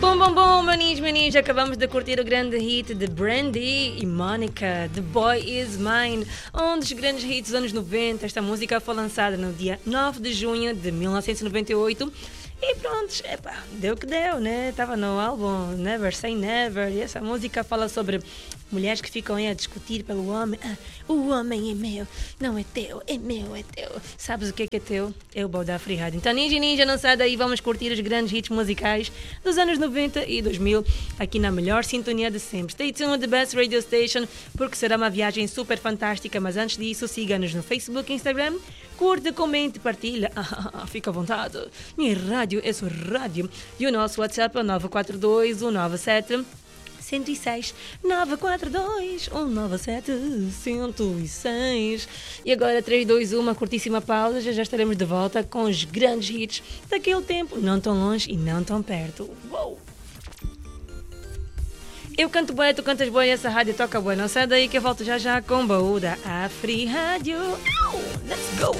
Bom, maninhos, acabamos de curtir o grande hit de Brandy e Monica, The Boy Is Mine, um dos grandes hits dos anos 90. Esta música foi lançada no dia 9 de junho de 1998 e pronto, deu o que deu, né? Estava no álbum Never Say Never e essa música fala sobre mulheres que ficam aí a discutir pelo homem. O homem é meu, não é teu, é meu, é teu. Sabes o que é teu? É o Balda Free Rádio. Então, Ninja, não sai daí, vamos curtir os grandes hits musicais dos anos 90 e 2000 aqui na melhor sintonia de sempre. Stay tuned with the best radio station, porque será uma viagem super fantástica, mas antes disso, siga-nos no Facebook e Instagram, curte, comente, partilha, fica à vontade. Minha rádio é sua rádio. E o nosso WhatsApp é o 942 197 106 942 197 106. E agora 3, 2, 1, uma curtíssima pausa. Já estaremos de volta com os grandes hits daquele tempo, não tão longe e não tão perto. Uou! Eu canto bué, tu cantas bué e essa rádio toca bué. Não sai daí que eu volto já com o baú da Afri Rádio. Let's go!